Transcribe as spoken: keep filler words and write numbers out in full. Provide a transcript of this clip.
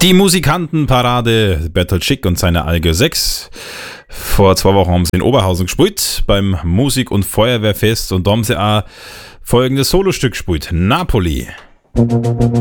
Die Musikantenparade, Bertolt Schick und seine Alge sechs. Vor zwei Wochen haben sie in Oberhausen gespielt, beim Musik- und Feuerwehrfest, und da haben sie auch folgendes Solostück gespielt: Napoli.